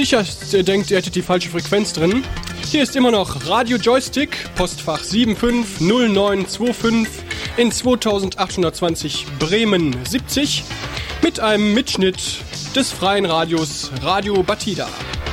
sicher denkt, ihr hättet die falsche Frequenz drin. Hier ist immer noch Radio Joystick, Postfach 750925 in 2820 Bremen 70 mit einem Mitschnitt des freien Radios Radio Batida.